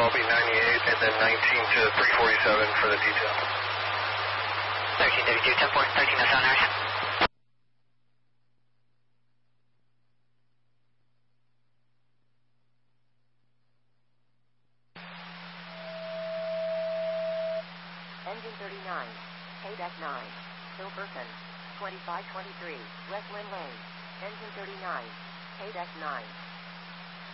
I'll be 98 and then 19 to 347 for the detail. 1332, 10 port, 13 is on action. Engine 39, KDEC 9, Silverton, 2523, Westland Lane. Engine 39, KDEC 9.